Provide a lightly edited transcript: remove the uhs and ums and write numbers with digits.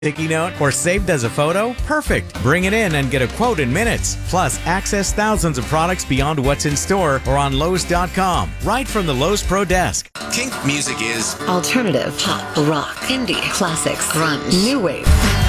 sticky note, or saved as a photo? Perfect. Bring it in and get a quote in minutes. Plus, access thousands of products beyond what's in store or on Lowe's.com, right from the Lowe's Pro Desk. Kink music is alternative, pop, rock, indie, classics, grunge, new wave.